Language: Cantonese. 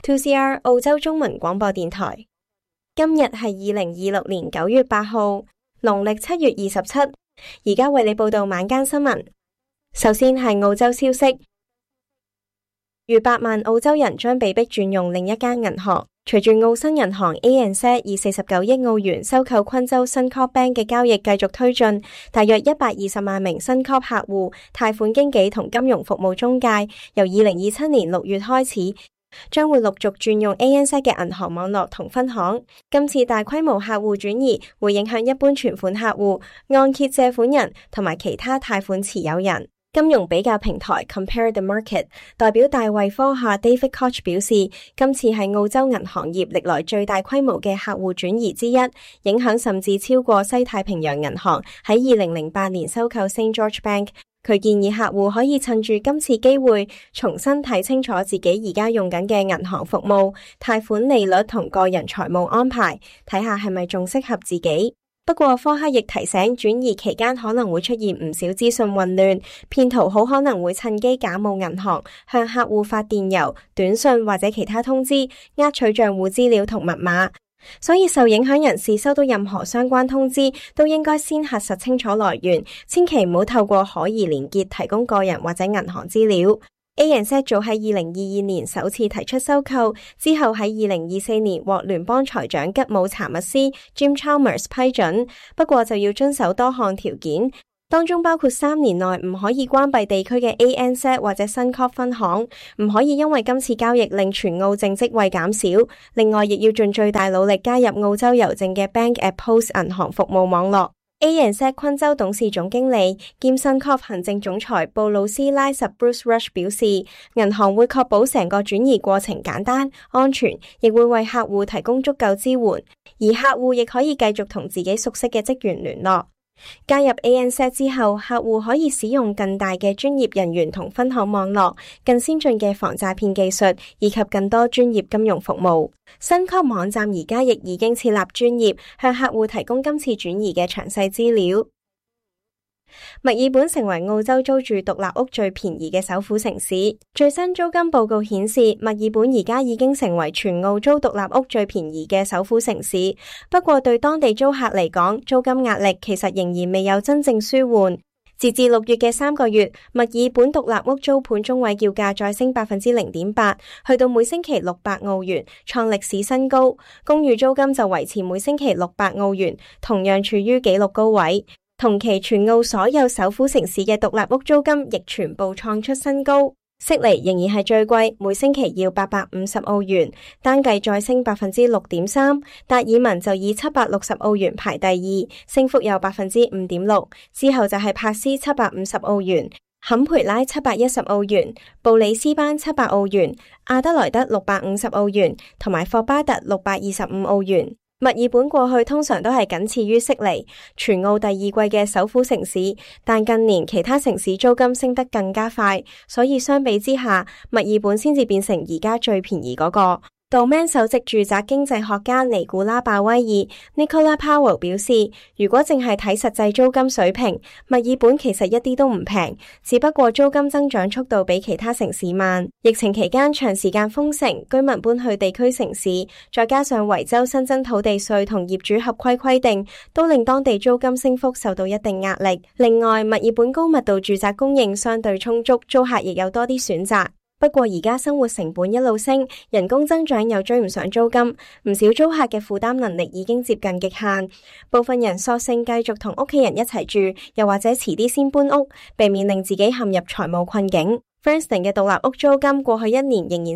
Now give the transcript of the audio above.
2CR 澳洲中文廣播電台。今日係2026年9月8號，農曆7月27。而家為你報道晚間新聞。首先係澳洲消息，逾8萬澳洲人將被迫轉用另一間銀行。隨住澳新銀行 ANZ 以49億澳元收購昆州 Suncorp Bank 嘅交易繼續推進，大約120萬名 Suncorp 客戶、貸款經紀同金融服務中介，由2027年6月開始，將會陸續轉用 ANZ 嘅銀行網絡同分行。今次大規模客戶轉移會影響一般存款客戶、按揭借款人同埋其他貸款持有人。金融比較平台 Compare the Market 代表大衛科夏 David Koch 表示，今次係澳洲銀行業歷來最大規模嘅客戶轉移之一，影響甚至超過西太平洋銀行喺2008年收購 St. George Bank。佢建議客戶可以趁住今次機會重新睇清楚自己而家用緊嘅銀行服務、貸款利率同個人財務安排，睇下係咪仲適合自己。不過科克亦提醒，轉移期間可能會出現唔少資訊混亂，騙徒好可能會趁機假冒銀行，向客戶發電郵、短信或者其他通知，呃取賬戶資料同密碼。所以受影響人士收到任何相關通知，都應該先核實清楚來源，千祈唔好透過可疑連結提供個人或者銀行資料。ANZ 早喺2022年首次提出收購，之後喺2024年獲聯邦財長吉姆查密斯 Jim Chalmers 批准，不過就要遵守多項條件，當中包括3年內唔可以關閉地區嘅 ANZ 或者 Suncorp 分行，唔可以因為今次交易令全澳淨職位減少，另外亦要盡最大努力加入澳洲郵政嘅 Bank at Post 銀行服務網絡。ANZ 昆州董事總經理兼 Suncorp 行政總裁布魯斯拉什 Bruce Rush 表示，銀行會確保成個轉移過程簡單、安全，亦會為客戶提供足夠支援，而客戶亦可以繼續同自己熟悉嘅職員聯絡。加入 ANZ 之後，客戶可以使用更大嘅專業人員同分行網絡、更先進嘅防詐騙技術，以及更多專業金融服務。Suncorp網站而家亦已經設立專頁，向客戶提供今次轉移嘅詳細資料。墨爾本成為澳洲租住獨立屋最便宜嘅首府城市。最新租金報告顯示，墨爾本而家已經成為全澳租獨立屋最便宜嘅首府城市。不過對當地租客嚟講，租金壓力其實仍然未有真正舒緩。截至6月嘅3個月，墨爾本獨立屋租盤中位叫價再升 0.8%， 去到每星期600澳元，創歷史新高。公寓租金就維持每星期600澳元，同樣處於紀錄高位。同期全澳所有首府城市嘅獨立屋租金亦全部創出新高。悉尼仍然係最貴，每星期要850澳元，單計再升 6.3%。達爾文就以760澳元排第二，升幅有 5.6%。之後就係珀斯750澳元，坎培拉710澳元，布里斯班700澳元，阿德萊德650澳元，同埋霍巴特625澳元。墨爾本過去通常都係僅次於悉尼，全澳第二貴嘅首府城市，但近年其他城市租金升得更加快，所以相比之下，墨爾本先至變成而家最便宜嗰個。Domain 首席住宅經濟學家尼古拉鮑威爾 Nicola Powell 表示，如果淨係睇實際租金水平，墨爾本其實一啲都唔平，只不過租金增長速度比其他城市慢。疫情期間長時間封城，居民搬去地區城市，再加上維州新增土地稅同業主合規規定，都令當地租金升幅受到一定壓力。另外，墨爾本高密度住宅供應相對充足，租客亦有多啲選擇。不過而家生活成本一路升，人工增長又追唔上租金，唔少租客嘅負擔能力已經接近極限，部分人索性繼續同屋企人一齊住，又或者遲啲先搬屋，避免令自己陷入財務困境。Frankston 嘅獨立屋租金過去1年仍然